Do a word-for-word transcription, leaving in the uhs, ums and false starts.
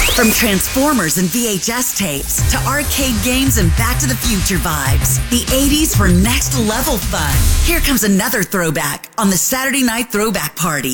From Transformers and V H S tapes to arcade games and Back to the Future vibes, the eighties were next level fun. Here comes another throwback on the Saturday Night Throwback Party.